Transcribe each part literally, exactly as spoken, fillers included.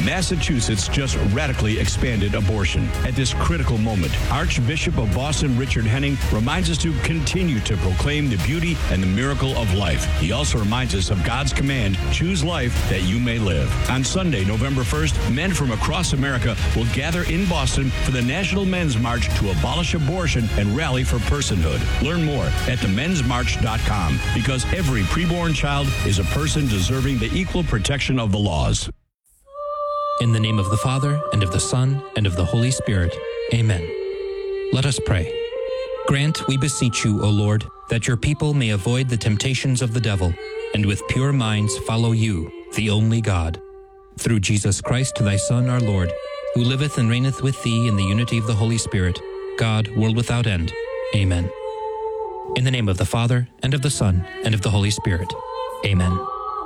Massachusetts just radically expanded abortion. At this critical moment, Archbishop of Boston Richard Henning reminds us to continue to proclaim the beauty and the miracle of life. He also reminds us of God's command, choose life that you may live. On Sunday, November first, men from across America will gather in Boston for the National Men's March to abolish abortion and rally for personhood. Learn more at the men's march dot com, because every preborn child is a person deserving the equal protection of the laws. In the name of the Father, and of the Son, and of the Holy Spirit. Amen. Let us pray. Grant, we beseech you, O Lord, that your people may avoid the temptations of the devil, and with pure minds follow you, the only God. Through Jesus Christ, thy Son, our Lord, who liveth and reigneth with thee in the unity of the Holy Spirit, God, world without end. Amen. In the name of the Father, and of the Son, and of the Holy Spirit. Amen.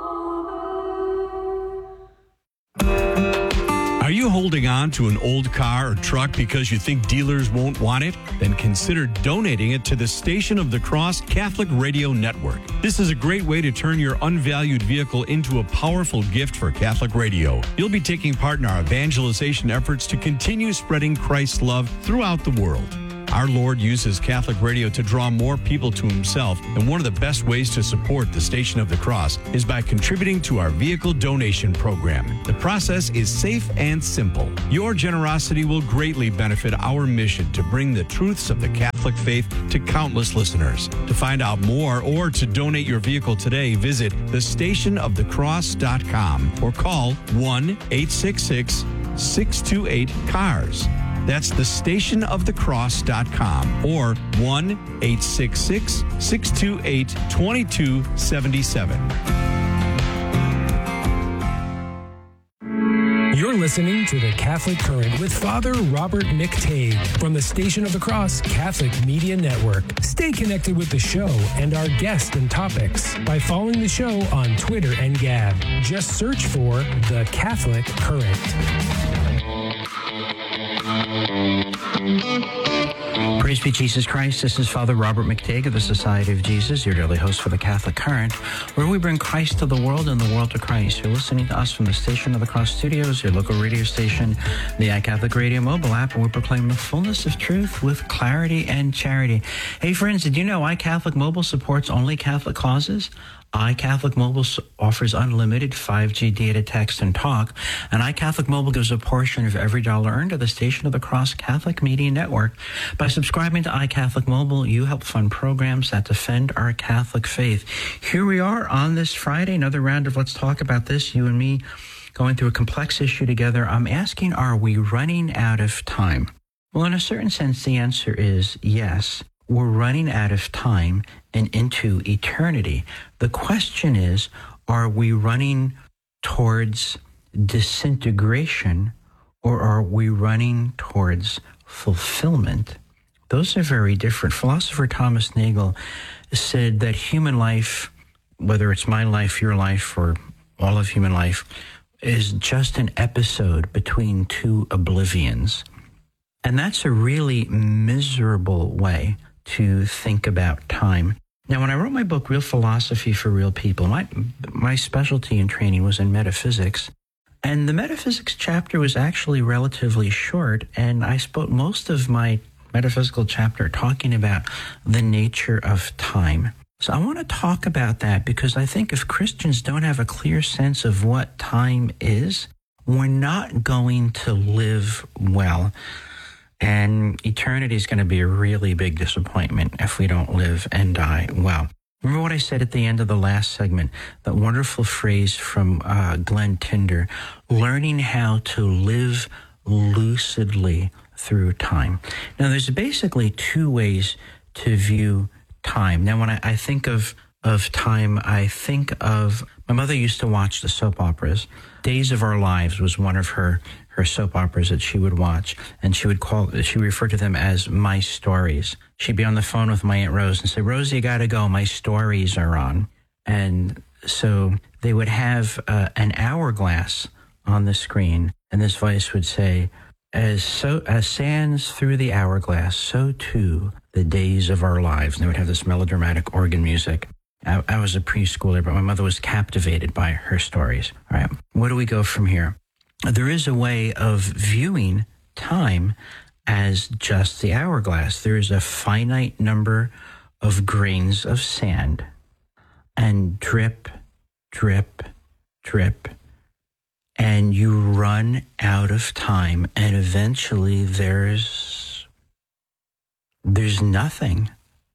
Are you holding on to an old car or truck because you think dealers won't want it? Then consider donating it to the Station of the Cross Catholic Radio Network. This is a great way to turn your unvalued vehicle into a powerful gift for Catholic radio. You'll be taking part in our evangelization efforts to continue spreading Christ's love throughout the world. Our Lord uses Catholic radio to draw more people to himself, and one of the best ways to support the Station of the Cross is by contributing to our vehicle donation program. The process is safe and simple. Your generosity will greatly benefit our mission to bring the truths of the Catholic faith to countless listeners. To find out more or to donate your vehicle today, visit the station of the cross dot com or call one eight six six, six two eight, C A R S. That's the station of the cross dot com or one eight six six, six two eight, two two seven seven. You're listening to The Catholic Current with Father Robert McTague from the Station of the Cross Catholic Media Network. Stay connected with the show and our guests and topics by following the show on Twitter and Gab. Just search for The Catholic Current. Praise be Jesus Christ. This is Father Robert McTague of the Society of Jesus, your daily host for the Catholic Current, where we bring Christ to the world and the world to Christ. You're listening to us from the Station of the Cross Studios, your local radio station, the iCatholic Radio mobile app, and we proclaim the fullness of truth with clarity and charity. Hey friends, did you know iCatholic Mobile supports only Catholic causes? iCatholic Mobile offers unlimited five G data, text, and talk, and iCatholic Mobile gives a portion of every dollar earned to the Station of the Cross Catholic Media Network. By subscribing to iCatholic Mobile, you help fund programs that defend our Catholic faith. Here we are on this Friday, another round of Let's Talk About This, you and me going through a complex issue together. I'm asking, are we running out of time? Well, in a certain sense, the answer is yes. We're running out of time and into eternity. The question is, are we running towards disintegration or are we running towards fulfillment? Those are very different. Philosopher Thomas Nagel said that human life, whether it's my life, your life, or all of human life, is just an episode between two oblivions. And that's a really miserable way to think about time. Now, when I wrote my book, Real Philosophy for Real People, my my specialty and training was in metaphysics. And the metaphysics chapter was actually relatively short, and I spoke most of my metaphysical chapter talking about the nature of time. So I want to talk about that because I think if Christians don't have a clear sense of what time is, we're not going to live well. And eternity is going to be a really big disappointment if we don't live and die well. Remember what I said at the end of the last segment, that wonderful phrase from uh, Glenn Tinder, learning how to live lucidly through time. Now, there's basically two ways to view time. Now, when I, I think of, of time, I think of, my mother used to watch the soap operas. Days of Our Lives was one of her her soap operas that she would watch, and she would call, she referred to them as my stories. She'd be on the phone with my Aunt Rose and say, Rosie, you gotta go, my stories are on. And so they would have uh, an hourglass on the screen, and this voice would say, as so as sands through the hourglass, so too the days of our lives. And they would have this melodramatic organ music. I, I was a preschooler, but my mother was captivated by her stories. All right, where do we go from here? there is a way of viewing time as just the hourglass. There is a finite number of grains of sand, and drip, drip, drip, and you run out of time, and eventually there's there's nothing.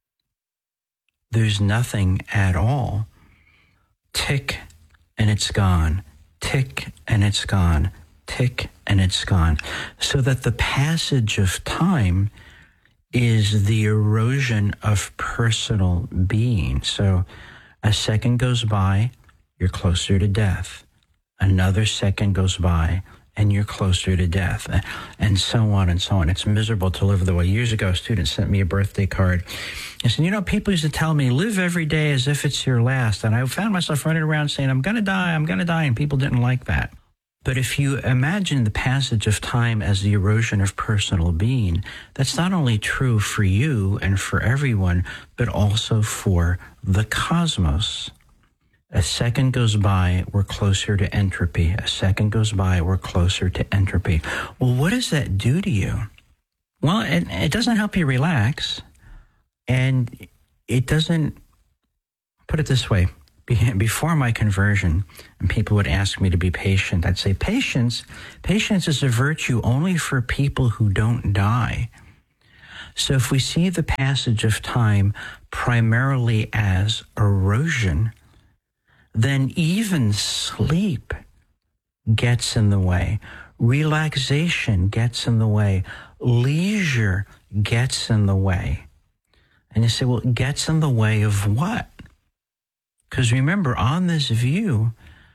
There's nothing at all. Tick, and it's gone. Tick, and it's gone. Tick, and it's gone. So that the passage of time is the erosion of personal being. So a second goes by, you're closer to death. Another second goes by, and you're closer to death, and so on and so on. It's miserable to live the way. Years ago, a student sent me a birthday card. He said, you know, people used to tell me, live every day as if it's your last. And I found myself running around saying, I'm going to die, I'm going to die, and people didn't like that. But if you imagine the passage of time as the erosion of personal being, that's not only true for you and for everyone, but also for the cosmos. A second goes by, we're closer to entropy. A second goes by, we're closer to entropy. Well, what does that do to you? Well, it, it doesn't help you relax. And it doesn't, put it this way, before my conversion, and people would ask me to be patient, I'd say, patience, patience is a virtue only for people who don't die. So if we see the passage of time primarily as erosion, then even sleep gets in the way. Relaxation gets in the way. Leisure gets in the way. And you say, well, it gets in the way of what? Because remember, on this view,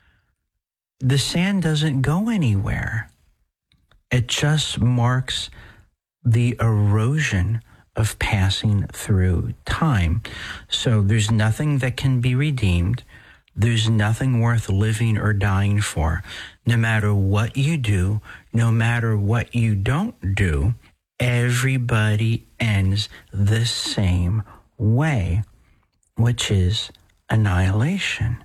the sand doesn't go anywhere. It just marks the erosion of passing through time. So there's nothing that can be redeemed. There's nothing worth living or dying for. No matter what you do, no matter what you don't do, everybody ends the same way, which is annihilation.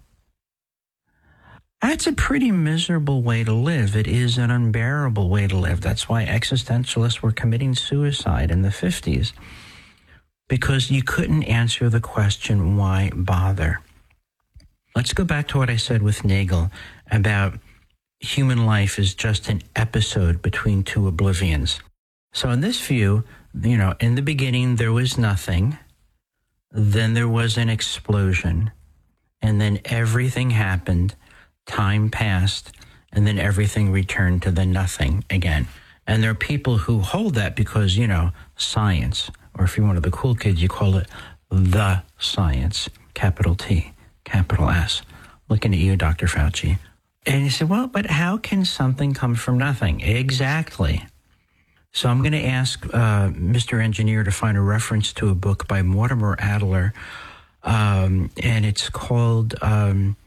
That's a pretty miserable way to live. It is an unbearable way to live. That's why existentialists were committing suicide in the fifties, because you couldn't answer the question, why bother? Let's go back to what I said with Nagel about human life is just an episode between two oblivions. So in this view, you know, in the beginning there was nothing, then there was an explosion, and then everything happened, time passed, and then everything returned to the nothing again. And there are people who hold that because, you know, science, or if you're one of the cool kids, you call it the science, capital T, capital S. Looking at you, Doctor Fauci. And you say, well, but how can something come from nothing? Exactly. So I'm going to ask uh, Mister Engineer to find a reference to a book by Mortimer Adler, um, and it's called um,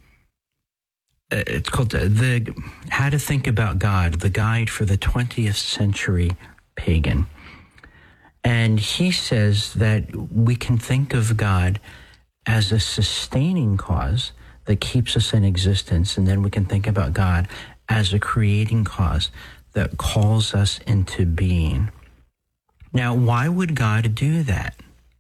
it's called the How to Think About God: The Guide for the twentieth Century Pagan. And he says that we can think of God as a sustaining cause that keeps us in existence, and then we can think about God as a creating cause that calls us into being. Now, why would God do that?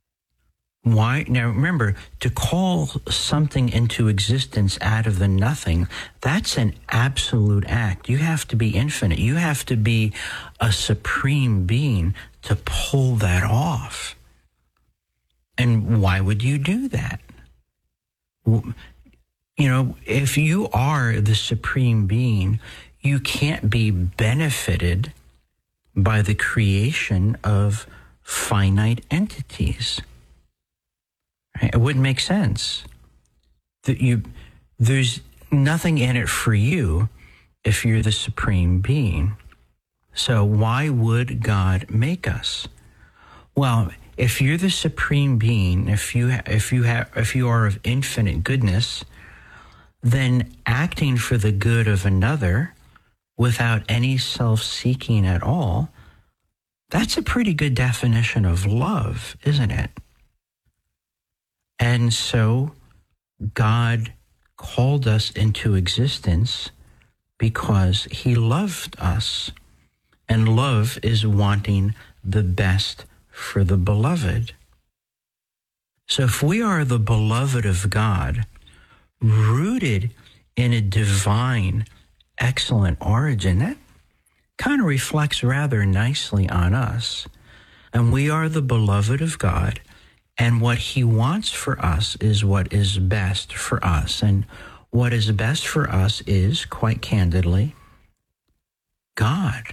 Why? Now, remember, to call something into existence out of the nothing, that's an absolute act. You have to be infinite. You have to be a supreme being to pull that off. And why would you do that? You know, if you are the supreme being, you can't be benefited by the creation of finite entities. Right? It wouldn't make sense. That you, there's nothing in it for you if you're the supreme being. So why would God make us? Well, if you're the supreme being, if you if you have if you are of infinite goodness, then acting for the good of another without any self-seeking at all, that's a pretty good definition of love, isn't it? And so God called us into existence because he loved us. And love is wanting the best for the beloved. So if we are the beloved of God, rooted in a divine, excellent origin, that kind of reflects rather nicely on us. And we are the beloved of God, and what he wants for us is what is best for us. And what is best for us is, quite candidly, God.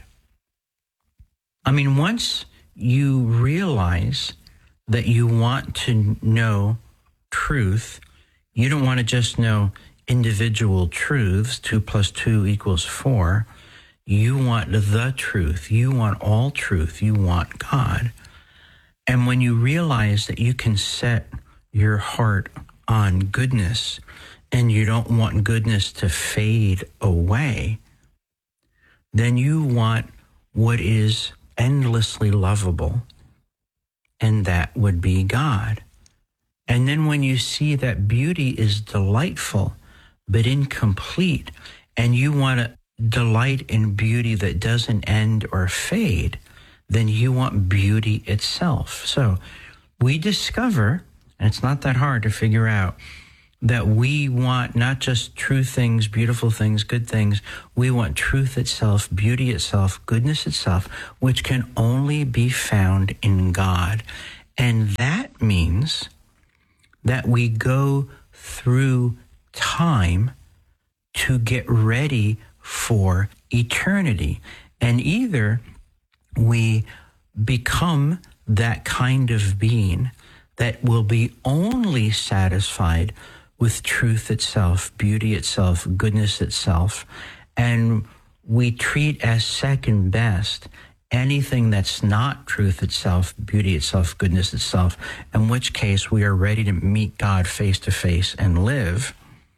I mean, once you realize that you want to know truth, you don't want to just know individual truths, two plus two equals four. You want the truth. You want all truth. You want God. And when you realize that you can set your heart on goodness and you don't want goodness to fade away, then you want what is endlessly lovable, and that would be God. And then when you see that beauty is delightful but incomplete, and you want to delight in beauty that doesn't end or fade, then you want beauty itself. So we discover, and it's not that hard to figure out, that we want not just true things, beautiful things, good things. We want truth itself, beauty itself, goodness itself, which can only be found in God. And that means that we go through time to get ready for eternity. And either we become that kind of being that will be only satisfied with truth itself, beauty itself, goodness itself, and we treat as second best anything that's not truth itself, beauty itself, goodness itself, in which case we are ready to meet God face to face and live.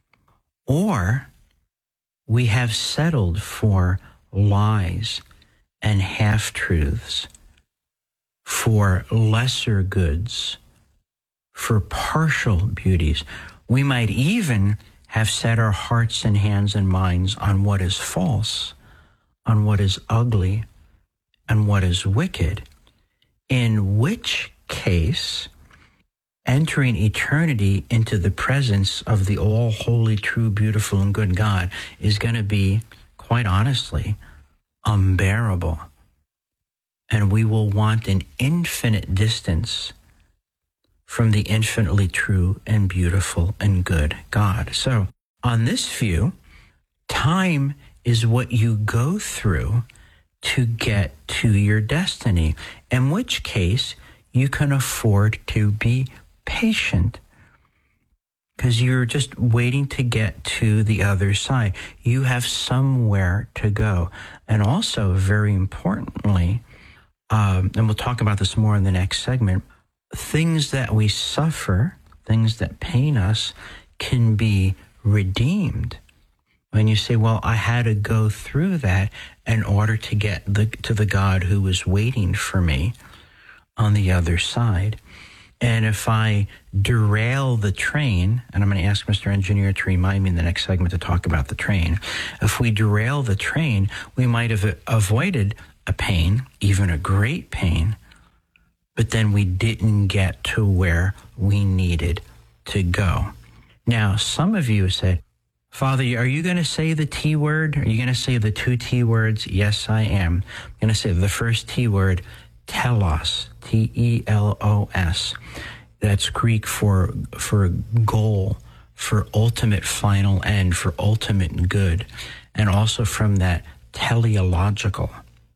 Or we have settled for lies and half-truths, for lesser goods, for partial beauties. We might even have set our hearts and hands and minds on what is false, on what is ugly, and what is wicked, in which case entering eternity into the presence of the all-holy, true, beautiful, and good God is going to be, quite honestly, unbearable. And we will want an infinite distance from the infinitely true and beautiful and good God. So, on this view, time is what you go through to get to your destiny, in which case you can afford to be patient because you're just waiting to get to the other side. You have somewhere to go. And also, very importantly, um, and we'll talk about this more in the next segment, things that we suffer, things that pain us, can be redeemed. When you say, well, I had to go through that in order to get the, to the God who was waiting for me on the other side. And if I derail the train, and I'm going to ask Mister Engineer to remind me in the next segment to talk about the train. If we derail the train, we might have avoided a pain, even a great pain, but then we didn't get to where we needed to go. Now, some of you said, Father, are you going to say the T word? Are you going to say the two T words? Yes, I am. I'm going to say the first T word, telos, T E L O S. That's Greek for, for goal, for ultimate final end, for ultimate good, and also from that teleological.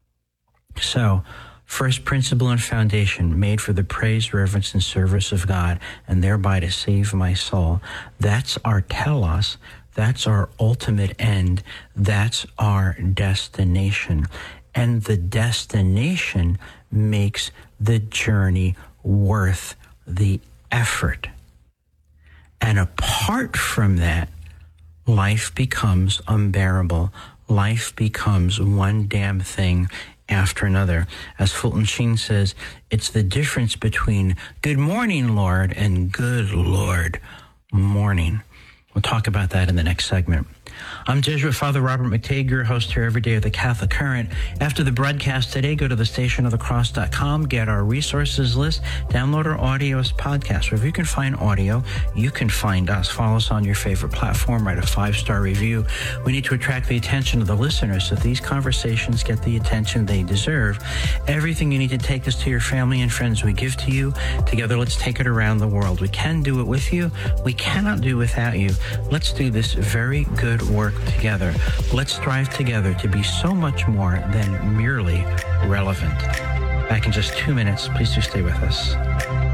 So, first principle and foundation, made for the praise, reverence, and service of God, and thereby to save my soul. That's our telos. That's our ultimate end. That's our destination. And the destination makes the journey worth the effort. And apart from that, life becomes unbearable. Life becomes one damn thing after another. As Fulton Sheen says, it's the difference between good morning, Lord, and good Lord morning. We'll talk about that in the next segment. I'm Jesuit Father Robert McTague, your host here every day of the Catholic Current. After the broadcast today, go to the station of the cross dot com, get our resources list, download our audio as podcast. Wherever you can find audio, you can find us. Follow us on your favorite platform, write a five-star review. We need to attract the attention of the listeners so that these conversations get the attention they deserve. Everything you need to take us to your family and friends we give to you. Together, let's take it around the world. We can do it with you. We cannot do without you. Let's do this very good work together. Let's strive together to be so much more than merely relevant. Back in just two minutes. Please do stay with us.